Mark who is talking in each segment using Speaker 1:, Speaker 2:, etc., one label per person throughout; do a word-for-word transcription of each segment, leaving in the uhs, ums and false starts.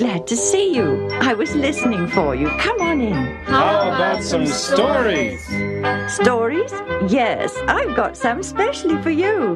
Speaker 1: glad to see you. I was listening for you. Come on in.
Speaker 2: How about some stories?
Speaker 1: Stories? Yes, I've got some specially for you.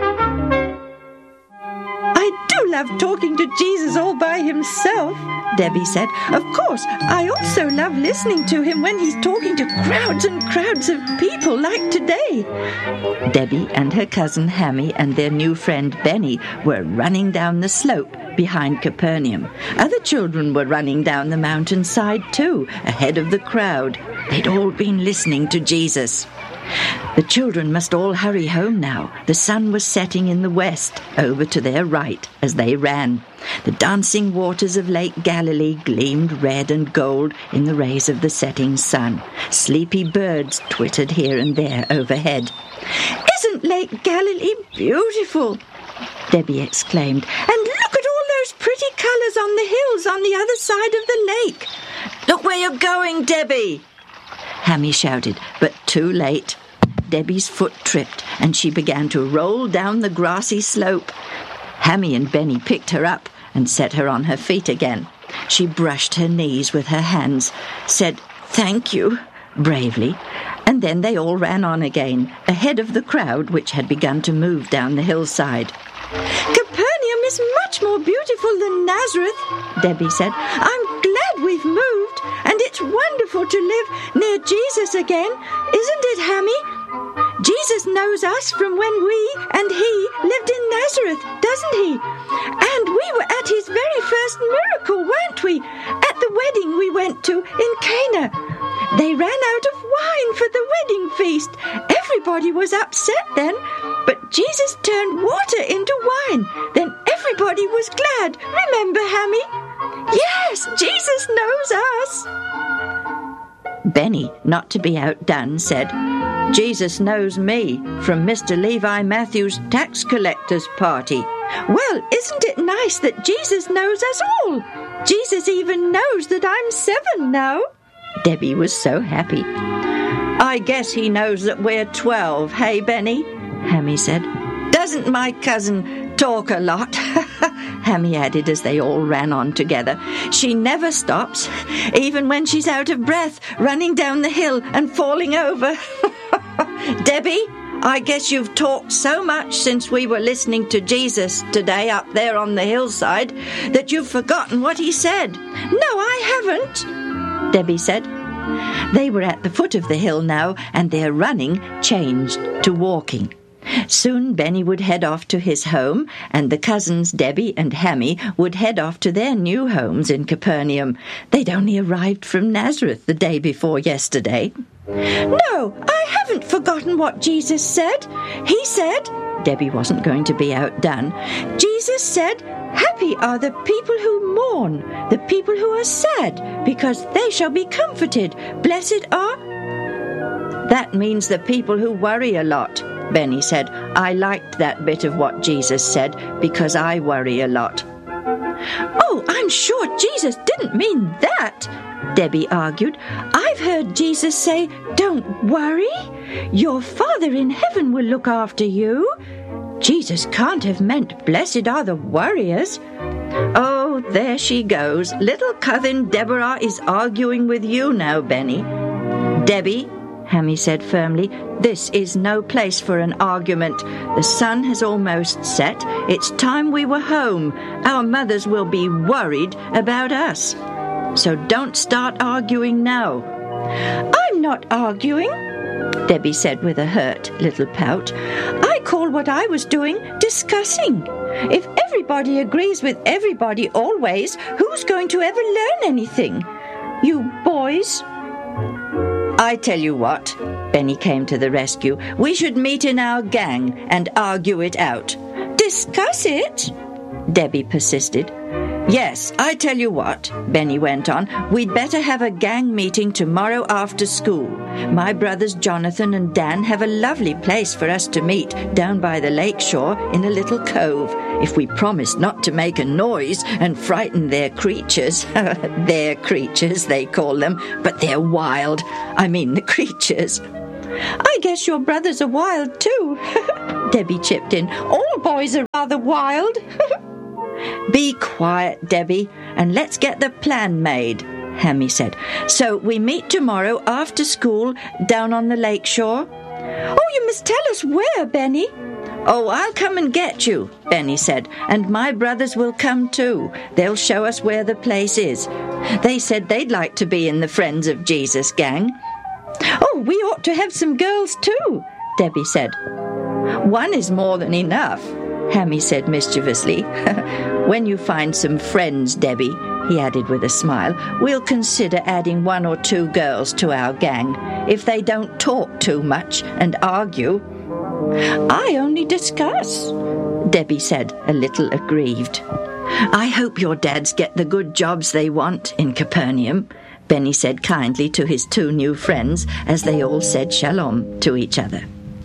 Speaker 1: I do love talking to Jesus all by himself, Debbie said. Of course, I also love listening to him when he's talking to crowds and crowds of people like today. Debbie and her cousin Hammy and their new friend Benny were running down the slope behind Capernaum. Other children were running down the mountainside too, ahead of the crowd. They'd all been listening to Jesus. The children must all hurry home now. The sun was setting in the west, over to their right, as they ran. The dancing waters of Lake Galilee gleamed red and gold in the rays of the setting sun. Sleepy birds twittered here and there overhead. "Isn't Lake Galilee beautiful?" Debbie exclaimed. "And look at all those pretty colours on the hills on the other side of the lake." "Look where you're going, Debbie!" Hammy shouted, but too late. Debbie's foot tripped, and she began to roll down the grassy slope. Hammy and Benny picked her up and set her on her feet again. She brushed her knees with her hands, said, "Thank you," bravely, and then they all ran on again, ahead of the crowd which had begun to move down the hillside. "Capernaum is much more beautiful than Nazareth," Debbie said. "I'm glad we've moved, and it's wonderful to live near Jesus again, isn't it, Hammy? Jesus knows us from when we and he lived in Nazareth, doesn't he? And we were at his very first miracle, weren't we? At the wedding we went to in Cana. They ran out of wine for the wedding feast. Everybody was upset then, but Jesus turned water into wine. Then everybody was glad. Remember, Hammy? Yes, Jesus knows us." Benny, not to be outdone, said, "Jesus knows me from Mister Levi Matthews' tax collector's party." "Well, isn't it nice that Jesus knows us all? Jesus even knows that I'm seven now." Debbie was so happy. "I guess he knows that we're twelve, hey, Benny?" Hammy said. "Doesn't my cousin talk a lot?" Hammy added as they all ran on together. "She never stops, even when she's out of breath, running down the hill and falling over." "Debbie, I guess you've talked so much since we were listening to Jesus today up there on the hillside that you've forgotten what he said." "No, I haven't," Debbie said. They were at the foot of the hill now, and their running changed to walking. Soon Benny would head off to his home, and the cousins Debbie and Hammy would head off to their new homes in Capernaum. They'd only arrived from Nazareth the day before yesterday. "No, I haven't forgotten what Jesus said. He said," Debbie wasn't going to be outdone, "Jesus said, 'Happy are the people who mourn, the people who are sad, because they shall be comforted. Blessed are—'" "That means the people who worry a lot," Benny said. "I liked that bit of what Jesus said, because I worry a lot." "Oh, I'm sure Jesus didn't mean that," Debbie argued. "I've heard Jesus say, 'Don't worry. Your Father in heaven will look after you.' Jesus can't have meant, 'Blessed are the worriers.'" "Oh, there she goes. Little cousin Deborah is arguing with you now, Benny." "Debbie," Hammy said firmly, "this is no place for an argument. The sun has almost set. It's time we were home. Our mothers will be worried about us. So don't start arguing now." "I'm not arguing," Debbie said with a hurt little pout. "I call what I was doing discussing. If everybody agrees with everybody always, who's going to ever learn anything? You boys." "I tell you what," Benny came to the rescue, "we should meet in our gang and argue it out." "Discuss it?" Debbie persisted. "Yes, I tell you what," Benny went on, "we'd better have a gang meeting tomorrow after school. My brothers Jonathan and Dan have a lovely place for us to meet down by the lake shore in a little cove, if we promise not to make a noise and frighten their creatures." Their creatures, they call them, but they're wild. I mean the creatures. "I guess your brothers are wild too," Debbie chipped in. "All boys are rather wild." "Be quiet. quiet, Debbie, and let's get the plan made," Hammy said. "So we meet tomorrow after school down on the lake shore?" "Oh, you must tell us where, Benny." "Oh, I'll come and get you," Benny said, "and my brothers will come too. They'll show us where the place is. They said they'd like to be in the Friends of Jesus gang." "Oh, we ought to have some girls too," Debbie said. "One is more than enough," Hammy said mischievously. "When you find some friends, Debbie," he added with a smile, "we'll consider adding one or two girls to our gang, if they don't talk too much and argue." "I only discuss," Debbie said, a little aggrieved. "I hope your dads get the good jobs they want in Capernaum," Benny said kindly to his two new friends as they all said shalom to each other.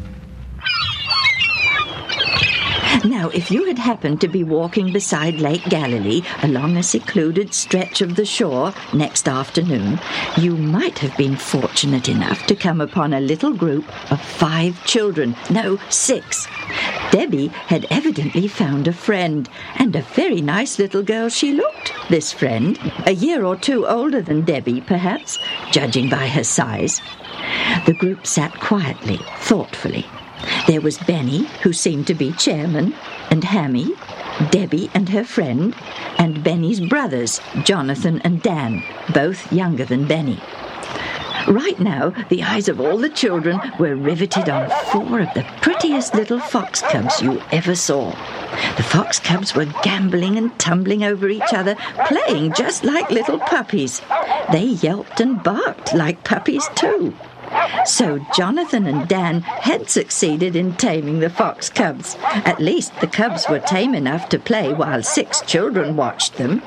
Speaker 1: Now, if you had happened to be walking beside Lake Galilee along a secluded stretch of the shore next afternoon, you might have been fortunate enough to come upon a little group of five children, no, six. Debbie had evidently found a friend, and a very nice little girl she looked, this friend, a year or two older than Debbie, perhaps, judging by her size. The group sat quietly, thoughtfully. There was Benny, who seemed to be chairman, and Hammy, Debbie and her friend, and Benny's brothers, Jonathan and Dan, both younger than Benny. Right now, the eyes of all the children were riveted on four of the prettiest little fox cubs you ever saw. The fox cubs were gambolling and tumbling over each other, playing just like little puppies. They yelped and barked like puppies too. So Jonathan and Dan had succeeded in taming the fox cubs. At least the cubs were tame enough to play while six children watched them.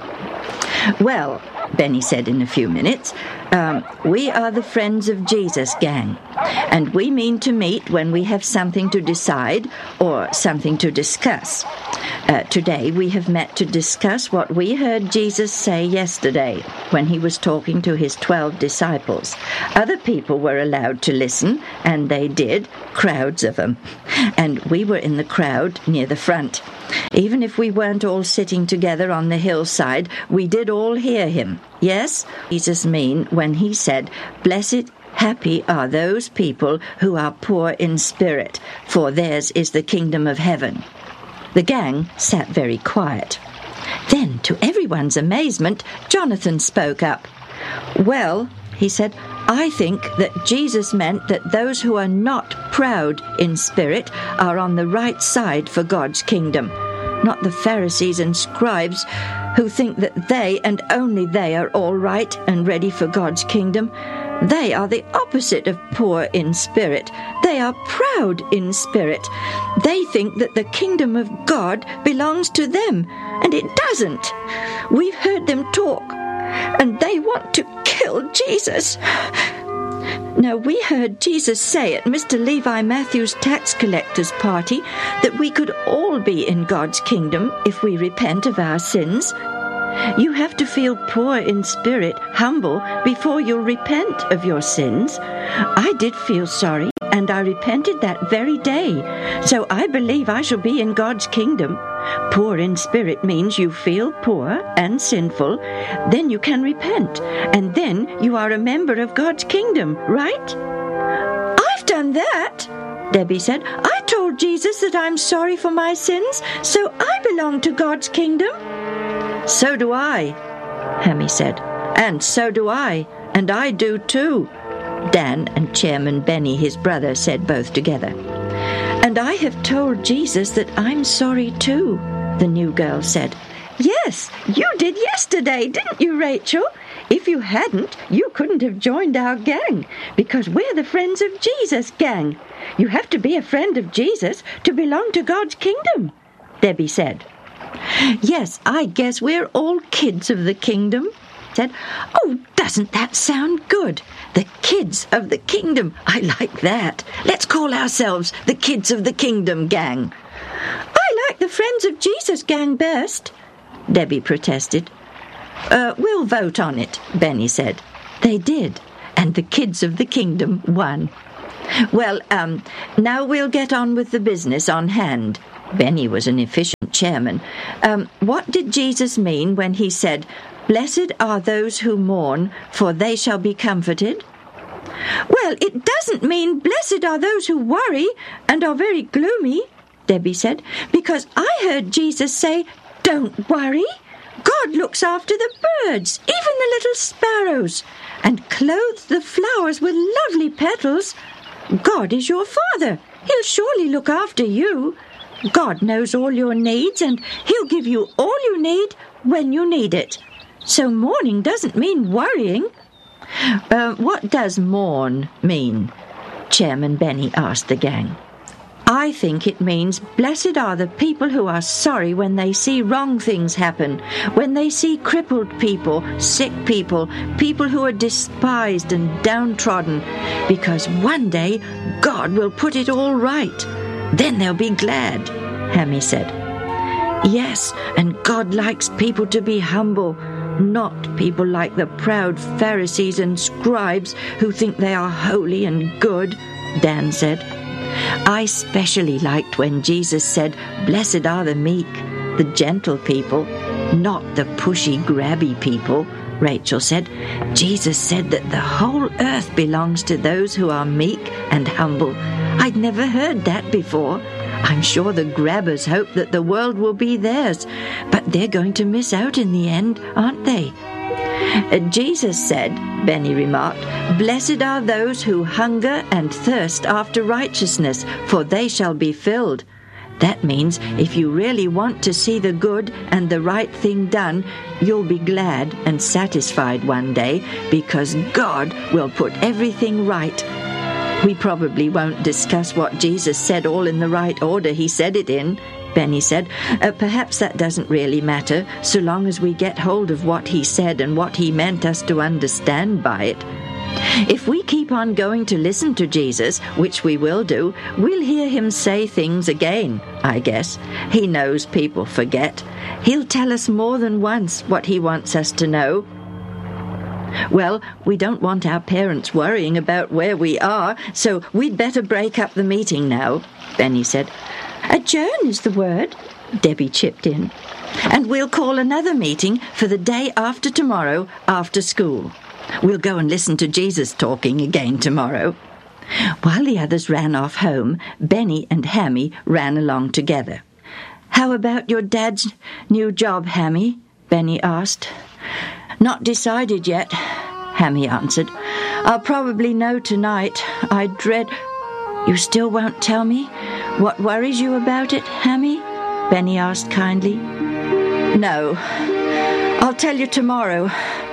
Speaker 1: "Well," Benny said in a few minutes, um, "we are the Friends of Jesus gang, and we mean to meet when we have something to decide or something to discuss. Uh, today we have met to discuss what we heard Jesus say yesterday when he was talking to his twelve disciples. Other people were allowed to listen, and they did, crowds of them. And we were in the crowd near the front. Even if we weren't all sitting together on the hillside, we did all hear him. Yes, Jesus mean when he said, 'Blessed, happy are those people who are poor in spirit, for theirs is the kingdom of heaven.'" The gang sat very quiet. Then, to everyone's amazement, Jonathan spoke up. "Well," he said, "I think that Jesus meant that those who are not proud in spirit are on the right side for God's kingdom, not the Pharisees and scribes who think that they and only they are all right and ready for God's kingdom. They are the opposite of poor in spirit. They are proud in spirit. They think that the kingdom of God belongs to them, and it doesn't. We've heard them talk, and they want to kill Jesus." Now, we heard Jesus say at Mister Levi Matthews' tax collector's party that we could all be in God's kingdom if we repent of our sins. You have to feel poor in spirit, humble, before you'll repent of your sins. I did feel sorry, and I repented that very day. So I believe I shall be in God's kingdom. Poor in spirit means you feel poor and sinful, then you can repent, and then you are a member of God's kingdom, right? "I've done that," Debbie said. "I told Jesus that I'm sorry for my sins, so I belong to God's kingdom." "So do I," Hammy said. "And so do I, and I do too," Dan and Chairman Benny, his brother, said both together. "And I have told Jesus that I'm sorry too," the new girl said. "Yes, you did yesterday, didn't you, Rachel? If you hadn't, you couldn't have joined our gang, because we're the Friends of Jesus gang. You have to be a friend of Jesus to belong to God's kingdom," Debbie said. "Yes, I guess we're all kids of the kingdom," said. "Oh, doesn't that sound good? The kids of the kingdom. I like that. Let's call ourselves the Kids of the Kingdom gang." "I like the Friends of Jesus gang best," Debbie protested. Uh, we'll vote on it," Benny said. They did, and the Kids of the Kingdom won. "Well, um, now we'll get on with the business on hand." Benny was an efficient Chairman, um, what did Jesus mean when he said, "Blessed are those who mourn, for they shall be comforted"? Well, it doesn't mean blessed are those who worry and are very gloomy, Debbie said, because I heard Jesus say, "Don't worry. God looks after the birds, even the little sparrows, and clothes the flowers with lovely petals. God is your Father. He'll surely look after you. God knows all your needs, and He'll give you all you need when you need it. So mourning doesn't mean worrying." Uh, what does mourn mean? Chairman Benny asked the gang. I think it means blessed are the people who are sorry when they see wrong things happen, when they see crippled people, sick people, people who are despised and downtrodden, because one day God will put it all right. Then they'll be glad, Hammy said. Yes, and God likes people to be humble, not people like the proud Pharisees and scribes who think they are holy and good, Dan said. I specially liked when Jesus said, "Blessed are the meek, the gentle people, not the pushy, grabby people," Rachel said. Jesus said that the whole earth belongs to those who are meek and humble. I'd never heard that before. I'm sure the grabbers hope that the world will be theirs, but they're going to miss out in the end, aren't they? Uh, Jesus said, Benny remarked, "Blessed are those who hunger and thirst after righteousness, for they shall be filled." That means if you really want to see the good and the right thing done, you'll be glad and satisfied one day, because God will put everything right. We probably won't discuss what Jesus said all in the right order he said it in, Benny said. Uh, perhaps that doesn't really matter, so long as we get hold of what he said and what he meant us to understand by it. If we keep on going to listen to Jesus, which we will do, we'll hear him say things again, I guess. He knows people forget. He'll tell us more than once what he wants us to know. Well, we don't want our parents worrying about where we are, so we'd better break up the meeting now, Benny said. Adjourn is the word, Debbie chipped in. And we'll call another meeting for the day after tomorrow, after school. We'll go and listen to Jesus talking again tomorrow. While the others ran off home, Benny and Hammy ran along together. How about your dad's new job, Hammy? Benny asked. Not decided yet, Hammy answered. I'll probably know tonight. I dread... You still won't tell me? What worries you about it, Hammy? Benny asked kindly. No. I'll tell you tomorrow.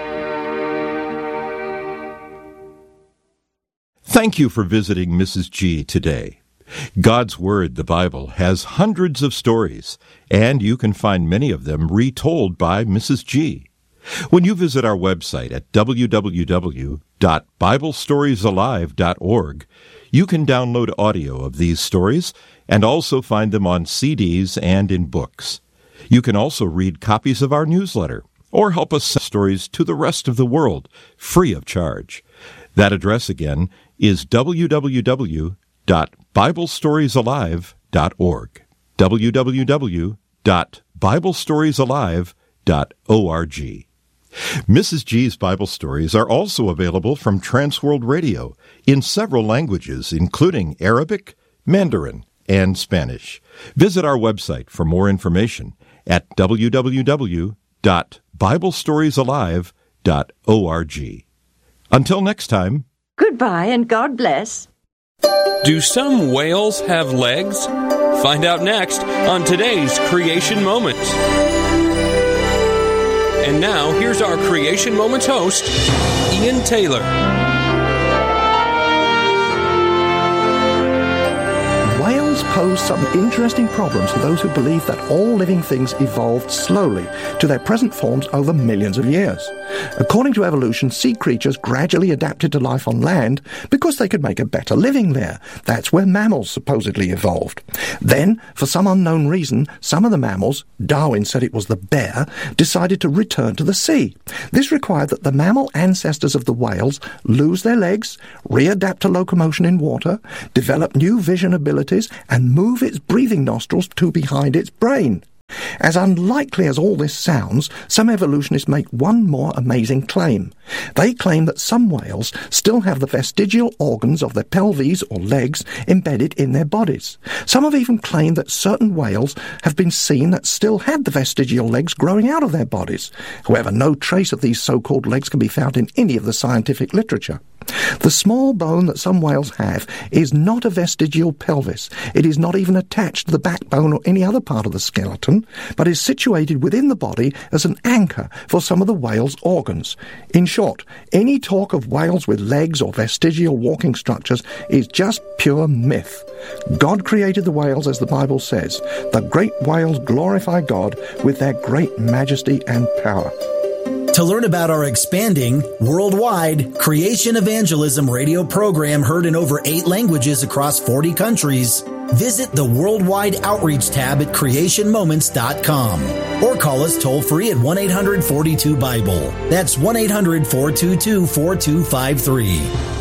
Speaker 3: Thank you for visiting Missus G today. God's Word, the Bible, has hundreds of stories, and you can find many of them retold by Missus G. When you visit our website at w w w dot bible stories alive dot org, you can download audio of these stories and also find them on C Ds and in books. You can also read copies of our newsletter or help us send stories to the rest of the world free of charge. That address again is w w w dot bible stories alive dot org. w w w dot bible stories alive dot org. Missus G's Bible stories are also available from Transworld Radio in several languages, including Arabic, Mandarin, and Spanish. Visit our website for more information at w w w dot bible stories alive dot org. Until next time.
Speaker 1: Goodbye and God bless.
Speaker 4: Do some whales have legs? Find out next on today's Creation Moment. And now, here's our Creation Moments host, Ian Taylor.
Speaker 5: Whales pose some interesting problems for those who believe that all living things evolved slowly to their present forms over millions of years. According to evolution, sea creatures gradually adapted to life on land because they could make a better living there. That's where mammals supposedly evolved. Then, for some unknown reason, some of the mammals, Darwin said it was the bear, decided to return to the sea. This required that the mammal ancestors of the whales lose their legs, readapt to locomotion in water, develop new vision abilities, and move its breathing nostrils to behind its brain. As unlikely as all this sounds, some evolutionists make one more amazing claim. They claim that some whales still have the vestigial organs of their pelvis or legs embedded in their bodies. Some have even claimed that certain whales have been seen that still had the vestigial legs growing out of their bodies. However, no trace of these so-called legs can be found in any of the scientific literature. The small bone that some whales have is not a vestigial pelvis. It is not even attached to the backbone or any other part of the skeleton, but is situated within the body as an anchor for some of the whale's organs. In short, any talk of whales with legs or vestigial walking structures is just pure myth. God created the whales as the Bible says. The great whales glorify God with their great majesty and power.
Speaker 6: To learn about our expanding, worldwide, Creation Evangelism radio program heard in over eight languages across forty countries, visit the Worldwide Outreach tab at creation moments dot com or call us toll-free at one eight hundred four two Bible. That's one eight hundred four two two four two five three.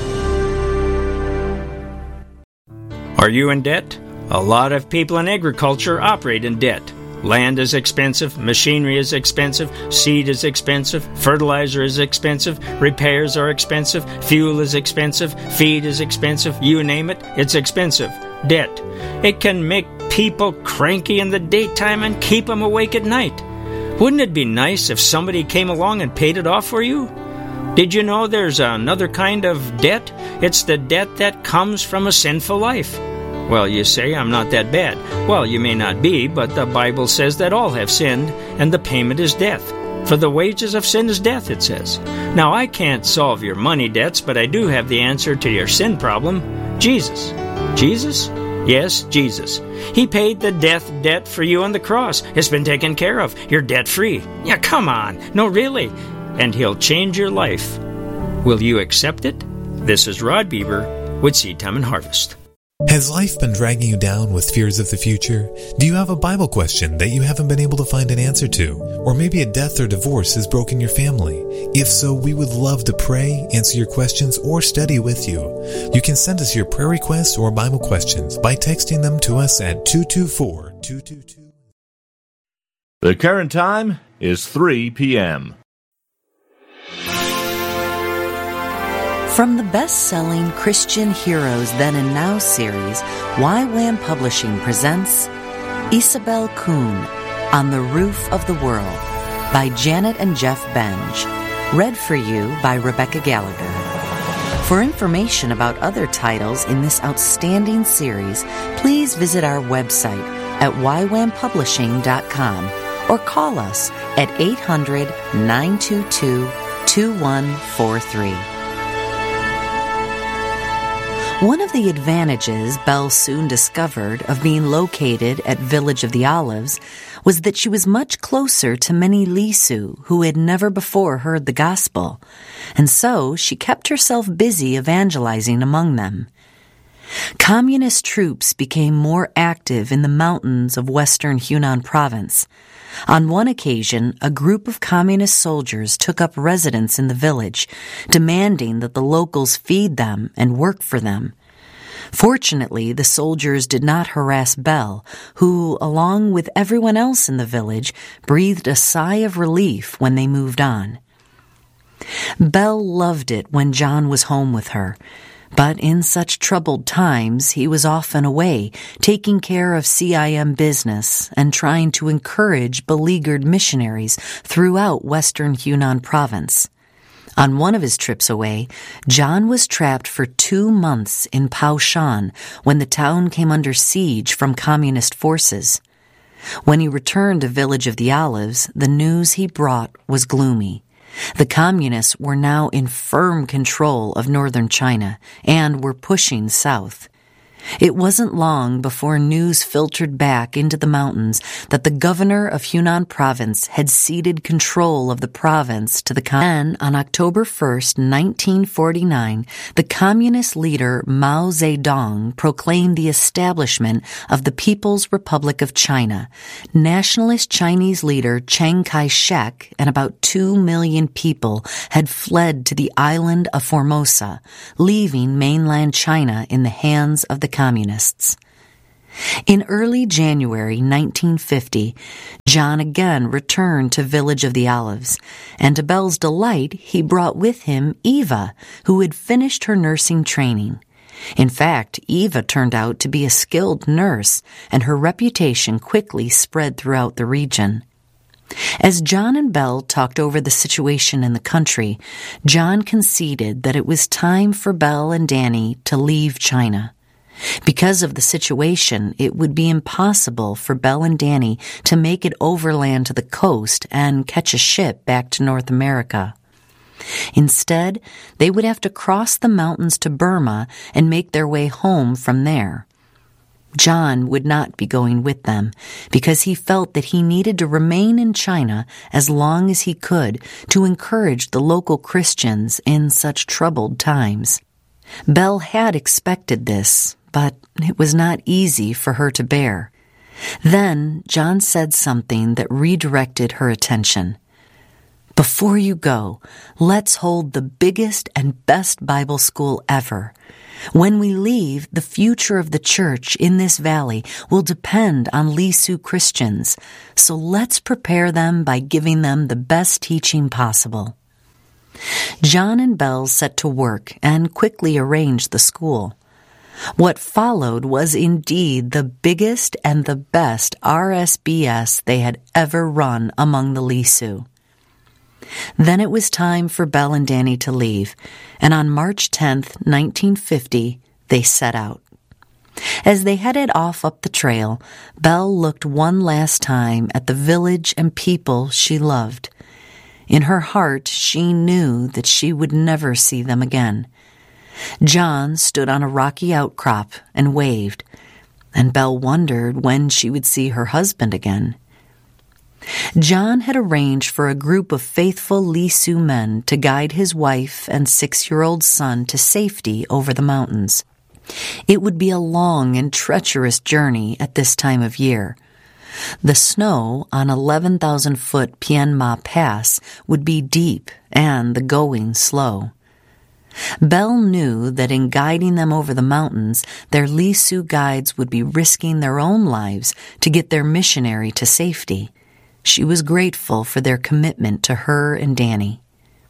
Speaker 7: Are you in debt? A lot of people in agriculture operate in debt. Land is expensive, machinery is expensive, seed is expensive, fertilizer is expensive, repairs are expensive, fuel is expensive, feed is expensive, you name it, it's expensive. Debt. It can make people cranky in the daytime and keep them awake at night. Wouldn't it be nice if somebody came along and paid it off for you? Did you know there's another kind of debt? It's the debt that comes from a sinful life. Well, you say, I'm not that bad. Well, you may not be, but the Bible says that all have sinned, and the payment is death. For the wages of sin is death, it says. Now, I can't solve your money debts, but I do have the answer to your sin problem. Jesus. Jesus? Yes, Jesus. He paid the death debt for you on the cross. It's been taken care of. You're debt-free. Yeah, come on. No, really. And He'll change your life. Will you accept it? This is Rod Bieber with Seed Time and Harvest.
Speaker 8: Has life been dragging you down with fears of the future? Do you have a Bible question that you haven't been able to find an answer to? Or maybe a death or divorce has broken your family? If so, we would love to pray, answer your questions, or study with you. You can send us your prayer requests or Bible questions by texting them to us at two two four, two two two.
Speaker 2: The current time is three p.m.
Speaker 9: From the best-selling Christian Heroes Then and Now series, Y WAM Publishing presents Isabel Kuhn, On the Roof of the World, by Janet and Jeff Benge, read for you by Rebecca Gallagher. For information about other titles in this outstanding series, please visit our website at y wam publishing dot com or call us at eight hundred, nine two two, two one four three. One of the advantages Belle soon discovered of being located at Village of the Olives was that she was much closer to many Lisu who had never before heard the gospel, and so she kept herself busy evangelizing among them. Communist troops became more active in the mountains of western Hunan province. On one occasion, a group of communist soldiers took up residence in the village, demanding that the locals feed them and work for them. Fortunately, the soldiers did not harass Belle, who, along with everyone else in the village, breathed a sigh of relief when they moved on. Belle loved it when John was home with her. But in such troubled times, he was often away, taking care of C I M business and trying to encourage beleaguered missionaries throughout western Hunan province. On one of his trips away, John was trapped for two months in Paoshan when the town came under siege from communist forces. When he returned to Village of the Olives, the news he brought was gloomy. The communists were now in firm control of northern China and were pushing south. It wasn't long before news filtered back into the mountains that the governor of Hunan province had ceded control of the province to the communists. Then, on October first, nineteen forty-nine, the communist leader Mao Zedong proclaimed the establishment of the People's Republic of China. Nationalist Chinese leader Chiang Kai-shek and about two million people had fled to the island of Formosa, leaving mainland China in the hands of the communists. In early January nineteen fifty, John again returned to Village of the Olives, and to Belle's delight, he brought with him Eva, who had finished her nursing training. In fact, Eva turned out to be a skilled nurse, and her reputation quickly spread throughout the region. As John and Belle talked over the situation in the country, John conceded that it was time for Belle and Danny to leave China. Because of the situation, it would be impossible for Belle and Danny to make it overland to the coast and catch a ship back to North America. Instead, they would have to cross the mountains to Burma and make their way home from there. John would not be going with them because he felt that he needed to remain in China as long as he could to encourage the local Christians in such troubled times. Belle had expected this, but it was not easy for her to bear. Then John said something that redirected her attention. "Before you go, let's hold the biggest and best Bible school ever. When we leave, the future of the church in this valley will depend on Lisu Christians, so let's prepare them by giving them the best teaching possible." John and Belle set to work and quickly arranged the school. What followed was indeed the biggest and the best R S B S they had ever run among the Lisu. Then it was time for Belle and Danny to leave, and on March tenth, nineteen fifty, they set out. As they headed off up the trail, Belle looked one last time at the village and people she loved. In her heart, she knew that she would never see them again. John stood on a rocky outcrop and waved, and Belle wondered when she would see her husband again. John had arranged for a group of faithful Lisu men to guide his wife and six-year-old son to safety over the mountains. It would be a long and treacherous journey at this time of year. The snow on eleven thousand foot Pien Ma Pass would be deep and the going slow. Belle knew that in guiding them over the mountains, their Lisu guides would be risking their own lives to get their missionary to safety. She was grateful for their commitment to her and Danny.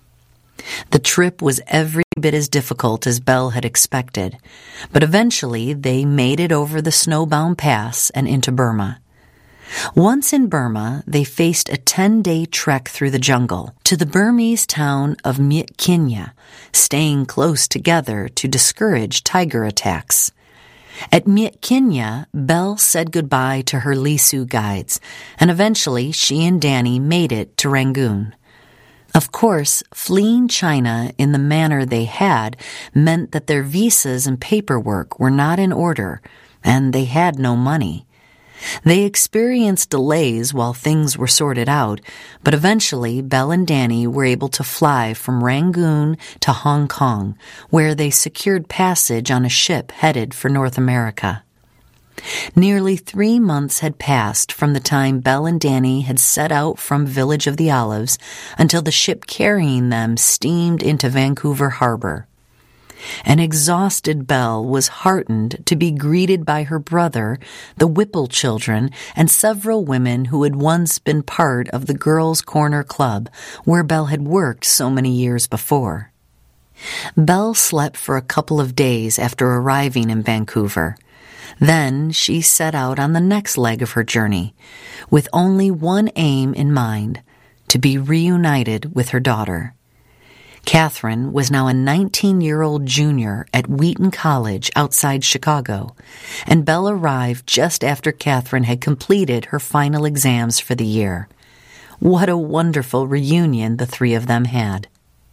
Speaker 9: The trip was every bit as difficult as Belle had expected, but eventually they made it over the snowbound pass and into Burma. Once in Burma, they faced a ten-day trek through the jungle to the Burmese town of Myitkyina, staying close together to discourage tiger attacks. At Myitkyina, Belle said goodbye to her Lisu guides, and eventually she and Danny made it to Rangoon. Of course, fleeing China in the manner they had meant that their visas and paperwork were not in order, and they had no money. They experienced delays while things were sorted out, but eventually Belle and Danny were able to fly from Rangoon to Hong Kong, where they secured passage on a ship headed for North America. Nearly three months had passed from the time Belle and Danny had set out from Village of the Olives until the ship carrying them steamed into Vancouver Harbor. An exhausted Belle was heartened to be greeted by her brother, the Whipple children, and several women who had once been part of the Girls' Corner Club, where Belle had worked so many years before. Belle slept for a couple of days after arriving in Vancouver. Then she set out on the next leg of her journey, with only one aim in mind, to be reunited with her daughter. Catherine was now a nineteen-year-old junior at Wheaton College outside Chicago, and Belle arrived just after Catherine had completed her final exams for the year. What a wonderful reunion the three of them had.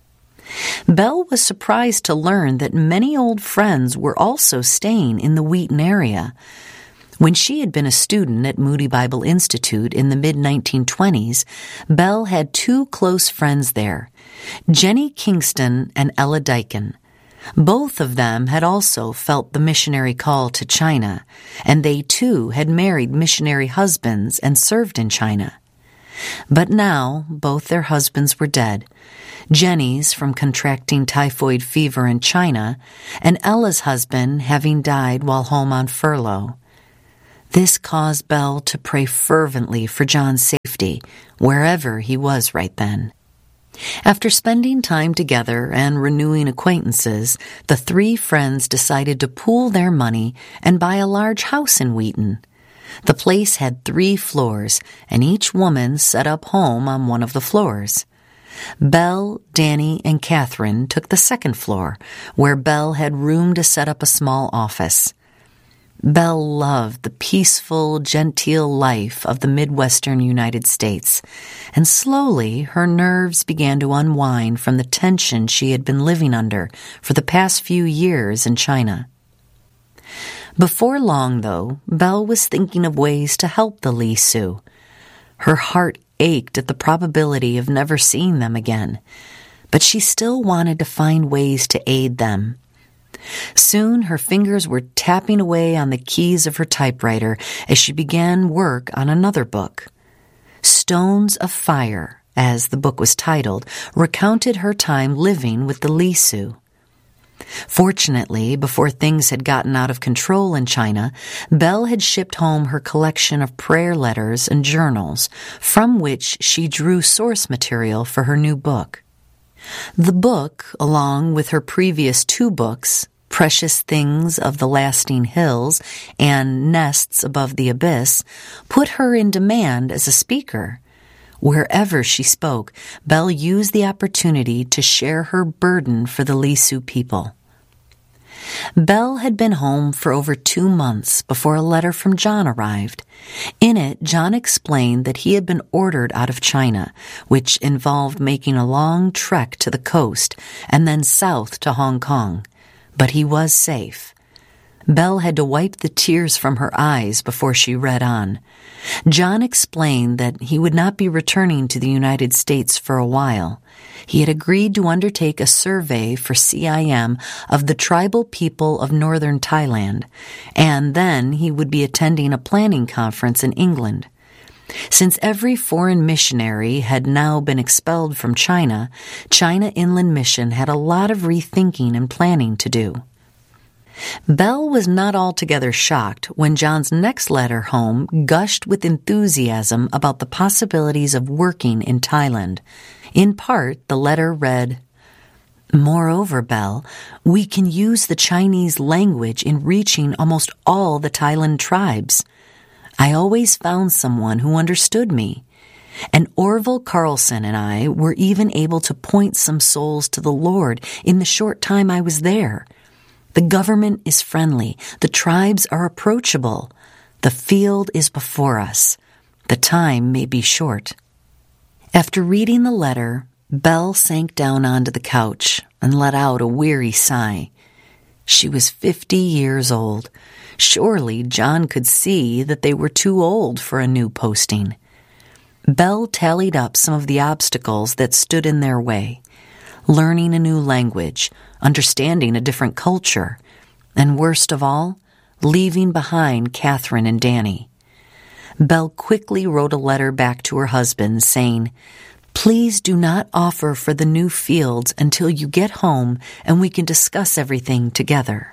Speaker 9: Belle was surprised to learn that many old friends were also staying in the Wheaton area. When she had been a student at Moody Bible Institute in the mid nineteen twenties, Belle had two close friends there, Jenny Kingston and Ella Dyken. Both of them had also felt the missionary call to China, and they too had married missionary husbands and served in China. But now both their husbands were dead, Jenny's from contracting typhoid fever in China, and Ella's husband having died while home on furlough. This caused Belle to pray fervently for John's safety, wherever he was right then. After spending time together and renewing acquaintances, the three friends decided to pool their money and buy a large house in Wheaton. The place had three floors, and each woman set up home on one of the floors. Belle, Danny, and Catherine took the second floor, where Belle had room to set up a small office. Belle loved the peaceful, genteel life of the Midwestern United States, and slowly her nerves began to unwind from the tension she had been living under for the past few years in China. Before long, though, Belle was thinking of ways to help the Li Sioux. Her heart ached at the probability of never seeing them again, but she still wanted to find ways to aid them. Soon her fingers were tapping away on the keys of her typewriter as she began work on another book. Stones of Fire, as the book was titled, recounted her time living with the Li Sioux. Fortunately, before things had gotten out of control in China, Belle had shipped home her collection of prayer letters and journals, from which she drew source material for her new book. The book, along with her previous two books, Precious Things of the Lasting Hills and Nests Above the Abyss, put her in demand as a speaker. Wherever she spoke, Belle used the opportunity to share her burden for the Li Sioux people. Belle had been home for over two months before a letter from John arrived. In it, John explained that he had been ordered out of China, which involved making a long trek to the coast and then south to Hong Kong. But he was safe. Belle had to wipe the tears from her eyes before she read on. John explained that he would not be returning to the United States for a while. He had agreed to undertake a survey for C I M of the tribal people of northern Thailand, and then he would be attending a planning conference in England. Since every foreign missionary had now been expelled from China, China Inland Mission had a lot of rethinking and planning to do. Belle was not altogether shocked when John's next letter home gushed with enthusiasm about the possibilities of working in Thailand. In part, the letter read, "Moreover, Belle, we can use the Chinese language in reaching almost all the Thailand tribes. I always found someone who understood me. And Orville Carlson and I were even able to point some souls to the Lord in the short time I was there. The government is friendly. The tribes are approachable. The field is before us. The time may be short." After reading the letter, Belle sank down onto the couch and let out a weary sigh. She was fifty years old. Surely John could see that they were too old for a new posting. Belle tallied up some of the obstacles that stood in their way. Learning a new language, understanding a different culture, and worst of all, leaving behind Catherine and Danny. Belle quickly wrote a letter back to her husband saying, "Please do not offer for the new fields until you get home and we can discuss everything together."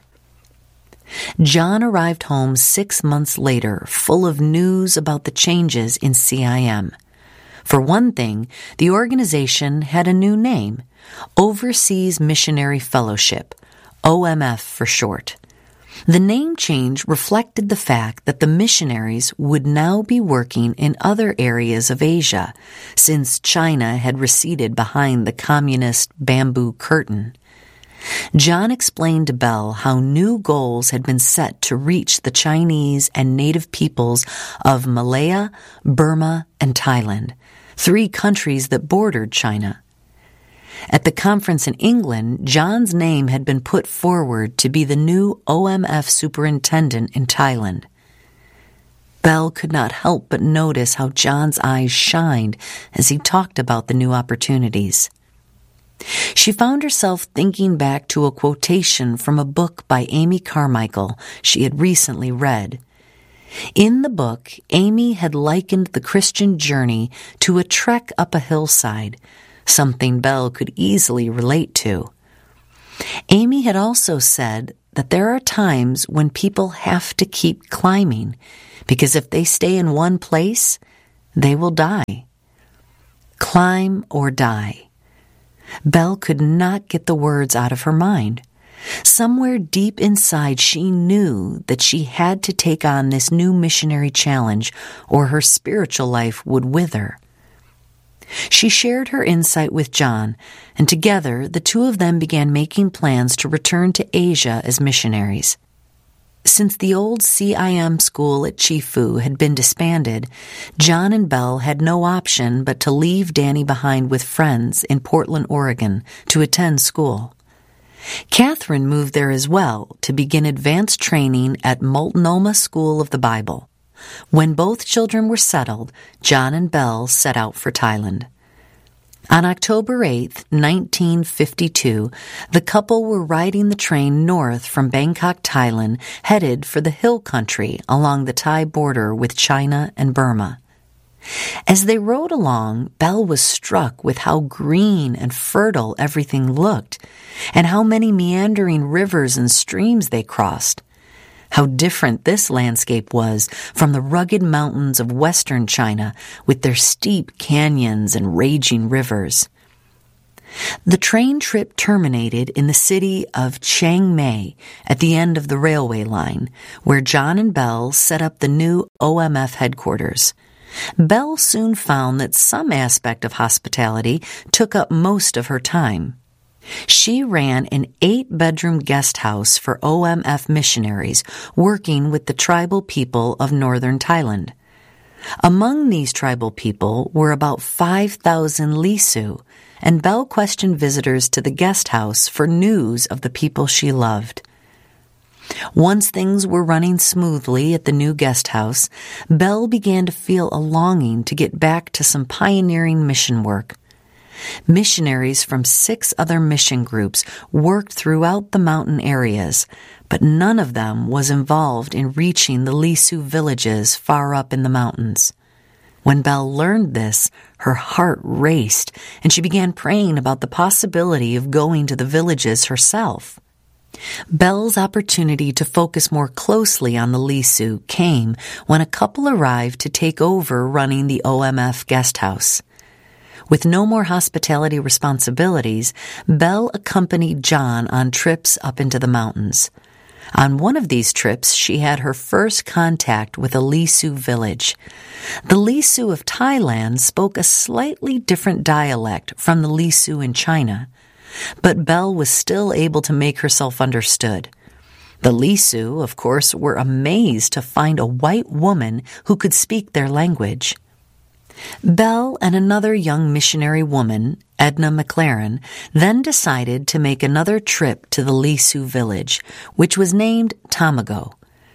Speaker 9: John arrived home six months later, full of news about the changes in C I M. For one thing, the organization had a new name, Overseas Missionary Fellowship, O M F for short. The name change reflected the fact that the missionaries would now be working in other areas of Asia, since China had receded behind the communist bamboo curtain. John explained to Belle how new goals had been set to reach the Chinese and native peoples of Malaya, Burma, and Thailand, three countries that bordered China. At the conference in England, John's name had been put forward to be the new O M F superintendent in Thailand. Belle could not help but notice how John's eyes shined as he talked about the new opportunities. She found herself thinking back to a quotation from a book by Amy Carmichael she had recently read. In the book, Amy had likened the Christian journey to a trek up a hillside, something Belle could easily relate to. Amy had also said that there are times when people have to keep climbing because if they stay in one place, they will die. Climb or die. Belle could not get the words out of her mind. Somewhere deep inside, she knew that she had to take on this new missionary challenge, or her spiritual life would wither. She shared her insight with John, and together the two of them began making plans to return to Asia as missionaries. Since the old C I M school at Chifu had been disbanded, John and Belle had no option but to leave Danny behind with friends in Portland, Oregon, to attend school. Catherine moved there as well to begin advanced training at Multnomah School of the Bible. When both children were settled, John and Belle set out for Thailand. On October eighth, nineteen fifty-two, the couple were riding the train north from Bangkok, Thailand, headed for the hill country along the Thai border with China and Burma. As they rode along, Belle was struck with how green and fertile everything looked, and how many meandering rivers and streams they crossed. How different this landscape was from the rugged mountains of western China with their steep canyons and raging rivers. The train trip terminated in the city of Chiang Mai at the end of the railway line, where John and Belle set up the new O M F headquarters. Belle soon found that some aspect of hospitality took up most of her time. She ran an eight-bedroom guest house for O M F missionaries working with the tribal people of northern Thailand. Among these tribal people were about five thousand Lisu, and Belle questioned visitors to the guest house for news of the people she loved. Once things were running smoothly at the new guest house, Belle began to feel a longing to get back to some pioneering mission work. Missionaries from six other mission groups worked throughout the mountain areas, but none of them was involved in reaching the Lisu villages far up in the mountains. When Belle learned this, her heart raced, and she began praying about the possibility of going to the villages herself. Belle's opportunity to focus more closely on the Lisu came when a couple arrived to take over running the O M F guest house. With no more hospitality responsibilities, Belle accompanied John on trips up into the mountains. On one of these trips, she had her first contact with a Lisu village. The Lisu of Thailand spoke a slightly different dialect from the Lisu in China, but Belle was still able to make herself understood. The Lisu, of course, were amazed to find a white woman who could speak their language. Belle and another young missionary woman, Edna McLaren, then decided to make another trip to the Lisu village, which was named Tamago.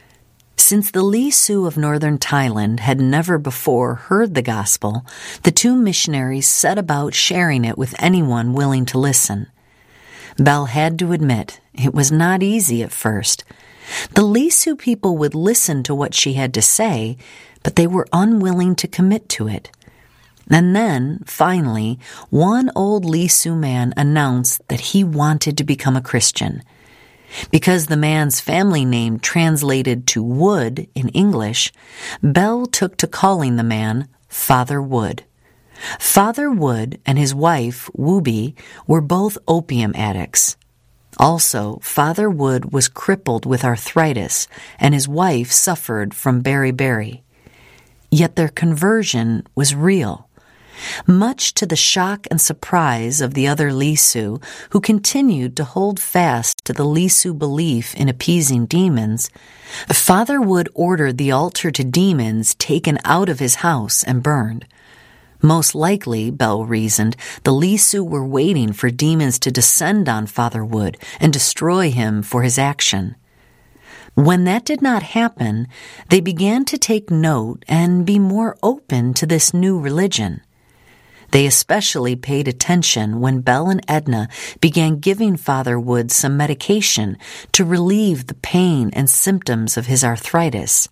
Speaker 9: Since the Lisu of northern Thailand had never before heard the gospel, the two missionaries set about sharing it with anyone willing to listen. Belle had to admit it was not easy at first. The Lisu people would listen to what she had to say, but they were unwilling to commit to it. And then, finally, one old Lisu man announced that he wanted to become a Christian. Because the man's family name translated to Wood in English, Belle took to calling the man Father Wood. Father Wood and his wife, Wooby, were both opium addicts. Also, Father Wood was crippled with arthritis, and his wife suffered from beriberi. Yet their conversion was real. Much to the shock and surprise of the other Lisu, who continued to hold fast to the Lisu belief in appeasing demons, Father Wood ordered the altar to demons taken out of his house and burned. Most likely, Belle reasoned, the Lisu were waiting for demons to descend on Father Wood and destroy him for his action. When that did not happen, they began to take note and be more open to this new religion. They especially paid attention when Belle and Edna began giving Father Wood some medication to relieve the pain and symptoms of his arthritis,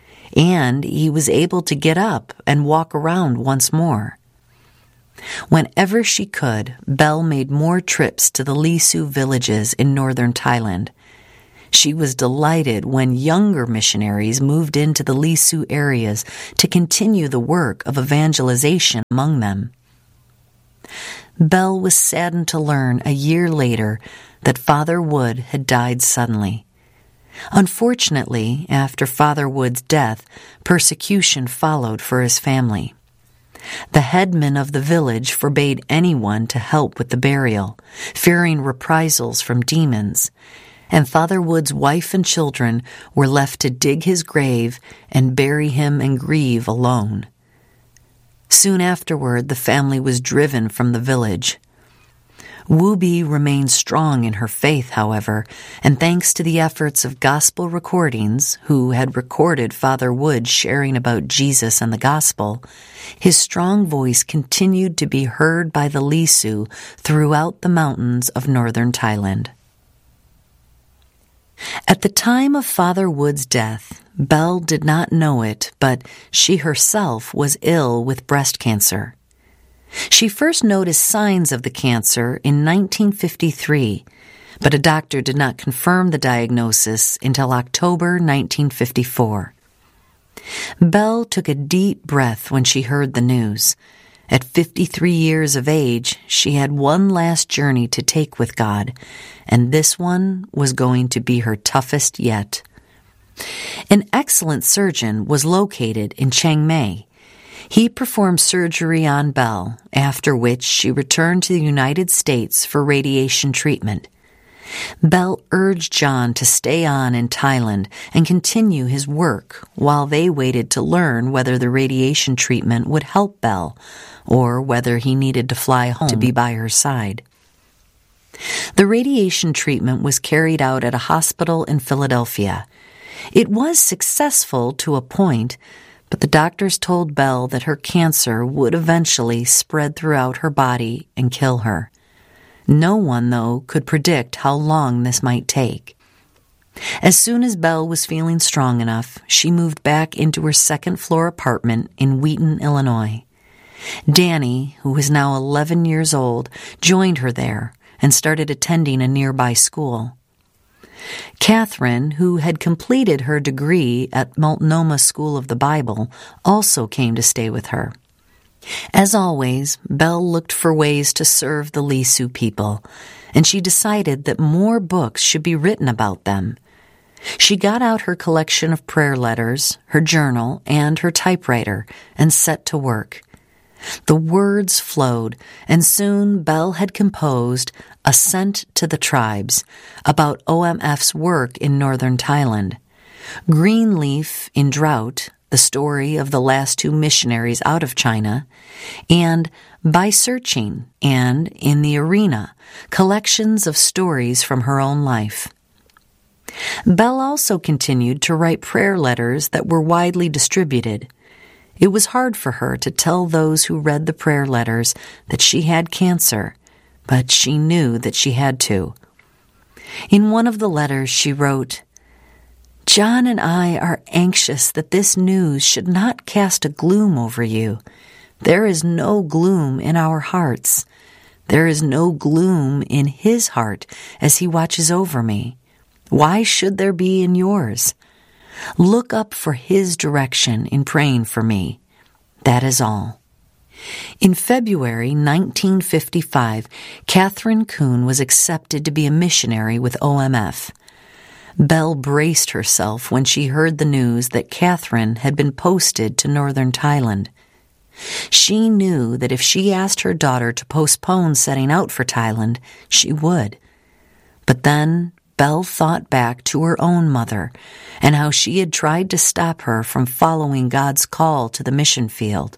Speaker 9: and he was able to get up and walk around once more. Whenever she could, Belle made more trips to the Lisu villages in northern Thailand. She was delighted when younger missionaries moved into the Lisu areas to continue the work of evangelization among them. Belle was saddened to learn a year later that Father Wood had died suddenly. Unfortunately, after Father Wood's death, persecution followed for his family. The headman of the village forbade anyone to help with the burial, fearing reprisals from demons, and Father Wood's wife and children were left to dig his grave and bury him and grieve alone. Soon afterward, the family was driven from the village. Wu Bi remained strong in her faith, however, and thanks to the efforts of gospel recordings, who had recorded Father Wood sharing about Jesus and the gospel, his strong voice continued to be heard by the Lisu throughout the mountains of northern Thailand. At the time of Father Wood's death, Belle did not know it, but she herself was ill with breast cancer. She first noticed signs of the cancer in nineteen fifty-three, but a doctor did not confirm the diagnosis until October nineteen fifty-four. Belle took a deep breath when she heard the news. At fifty-three years of age, she had one last journey to take with God, and this one was going to be her toughest yet. An excellent surgeon was located in Chiang Mai. He performed surgery on Belle, after which she returned to the United States for radiation treatment. Belle urged John to stay on in Thailand and continue his work while they waited to learn whether the radiation treatment would help Belle or whether he needed to fly home to be by her side. The radiation treatment was carried out at a hospital in Philadelphia. It was successful to a point, but the doctors told Belle that her cancer would eventually spread throughout her body and kill her. No one, though, could predict how long this might take. As soon as Belle was feeling strong enough, she moved back into her second-floor apartment in Wheaton, Illinois. Danny, who was now eleven years old, joined her there and started attending a nearby school. Catherine, who had completed her degree at Multnomah School of the Bible, also came to stay with her. As always, Belle looked for ways to serve the Lisu people, and she decided that more books should be written about them. She got out her collection of prayer letters, her journal, and her typewriter, and set to work. The words flowed, and soon Belle had composed Ascent to the Tribes, about O M F's work in northern Thailand, Greenleaf in Drought, the story of the last two missionaries out of China, and By Searching and In the Arena, collections of stories from her own life. Belle also continued to write prayer letters that were widely distributed. It was hard for her to tell those who read the prayer letters that she had cancer, but she knew that she had to. In one of the letters she wrote, "John and I are anxious that this news should not cast a gloom over you. There is no gloom in our hearts. There is no gloom in his heart as he watches over me. Why should there be in yours? Look up for his direction in praying for me. That is all." In February nineteen fifty-five, Catherine Kuhn was accepted to be a missionary with O M F. Belle braced herself when she heard the news that Catherine had been posted to northern Thailand. She knew that if she asked her daughter to postpone setting out for Thailand, she would. But then Belle thought back to her own mother and how she had tried to stop her from following God's call to the mission field.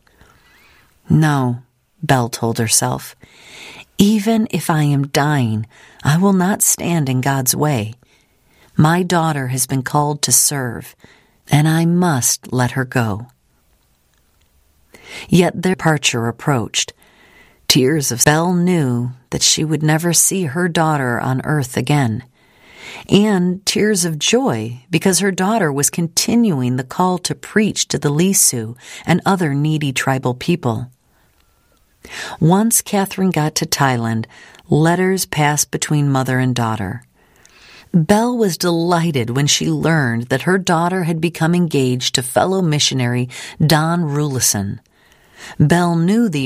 Speaker 9: No, Belle told herself, even if I am dying, I will not stand in God's way. My daughter has been called to serve, and I must let her go. Yet their departure approached. Tears of Belle knew that she would never see her daughter on earth again, and tears of joy because her daughter was continuing the call to preach to the Lisu and other needy tribal people. Once Catherine got to Thailand, letters passed between mother and daughter. Belle was delighted when she learned that her daughter had become engaged to fellow missionary Don Rulison. Belle knew the